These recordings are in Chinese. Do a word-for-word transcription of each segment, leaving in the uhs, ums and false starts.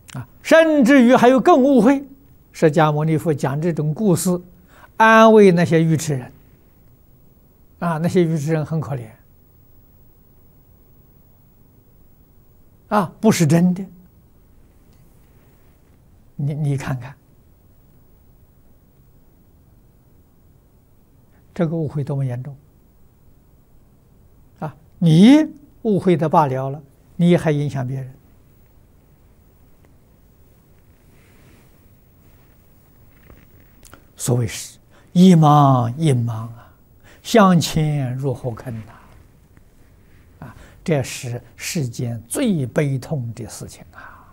啊，甚至于还有更误会。释迦牟尼佛讲这种故事，安慰那些愚痴人。啊，那些愚痴人很可怜。啊，不是真的。你你看看，这个误会多么严重！啊，你误会的罢了了，你还影响别人。所谓是一盲一盲啊，向前如何堪呐！啊，这是世间最悲痛的事情啊！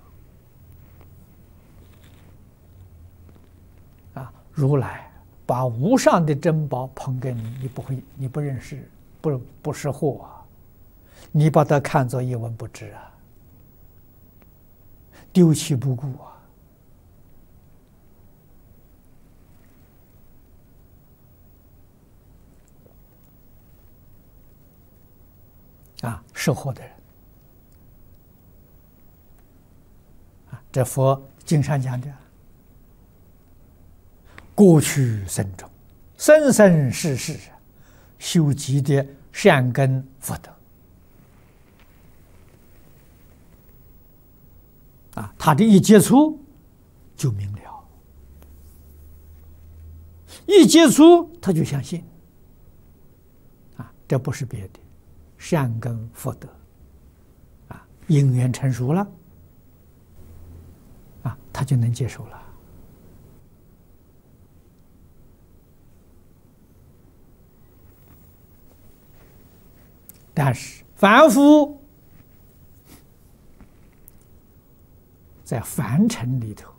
啊，如来把无上的珍宝捧给你，你不会，你不认识，不不识货啊！你把它看作一文不值啊，丢弃不顾啊！啊，识货的人啊，这佛经上讲的，过去生中、生生世世修积的善根福德啊，他的一接触就明了，一接触他就相信啊，这不是别的。善根福德，啊，因缘成熟了，啊，他就能接受了。但是凡夫在凡尘里头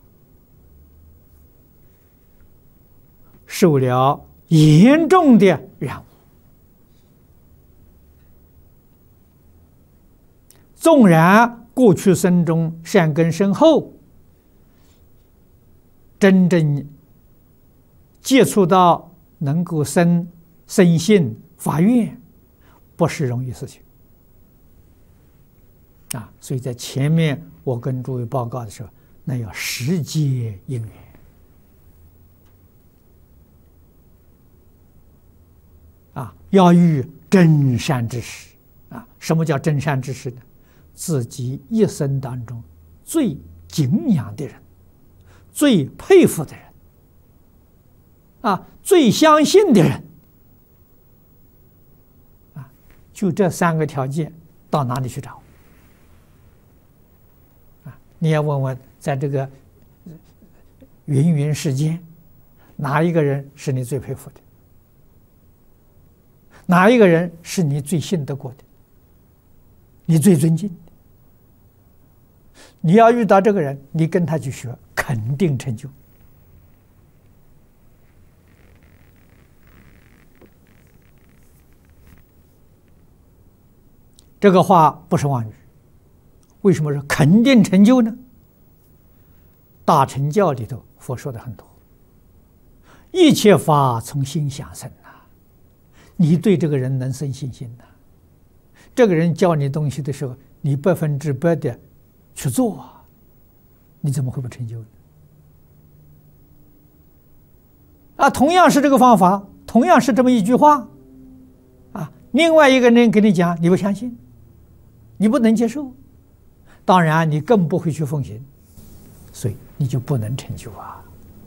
受了严重的染污。纵然过去生中善根深厚，真正接触到能够生生信发愿，不是容易事情啊！所以在前面我跟诸位报告的时候，那要时节因缘啊，要遇真善之时啊！什么叫真善之时呢？自己一生当中最敬仰的人，最佩服的人，啊，最相信的人，啊，就这三个条件，到哪里去找？啊，你要问问，在这个芸芸世间，哪一个人是你最佩服的？哪一个人是你最信得过的？你最尊敬的？你要遇到这个人，你跟他去学，肯定成就。这个话不是妄语。为什么是肯定成就呢？大乘教里头佛说的很多，一切法从心想生呐。你对这个人能生信心呐？这个人教你东西的时候，你百分之百的去做啊，你怎么会不成就呢？啊，同样是这个方法，同样是这么一句话，啊，另外一个人跟你讲，你不相信，你不能接受，当然你更不会去奉行，所以你就不能成就啊。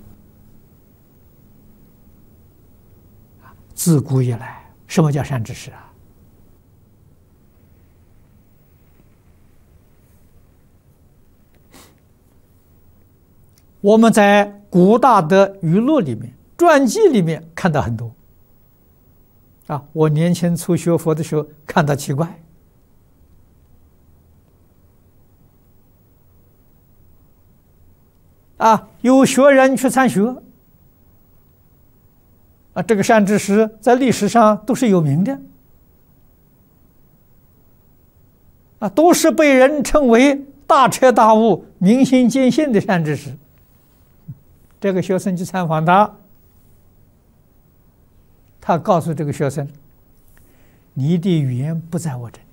自古以来，什么叫善知识啊？我们在古大德语录里面、传记里面看到很多。啊，我年轻初学佛的时候看到奇怪，啊，有学人去参学，啊，这个善知识在历史上都是有名的，啊，都是被人称为大彻大悟、明心见性的善知识。这个学生去参访他，他告诉这个学生：“你的缘不在我这里，